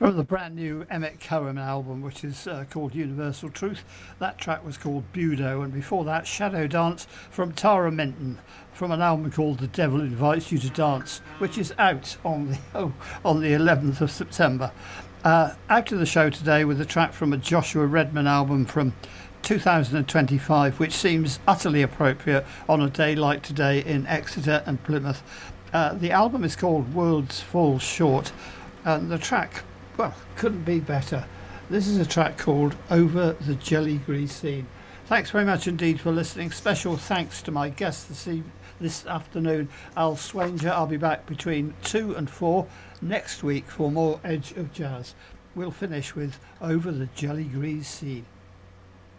From the brand new Emmett Cohen album, which is called Universal Truth. That track was called Budo, and before that, Shadow Dance from Tara Minton, from an album called The Devil Invites You to Dance, which is out on the 11th of September. Out of the show today with a track from a Joshua Redman album from 2025, which seems utterly appropriate on a day like today in Exeter and Plymouth. The album is called Worlds Fall Short, and the track, well, couldn't be better. This is a track called Over the Jelly Grease Scene. Thanks very much indeed for listening. Special thanks to my guest this afternoon, Al Swanger. I'll be back between 2 and 4 next week for more Edge of Jazz. We'll finish with Over the Jelly Grease Scene.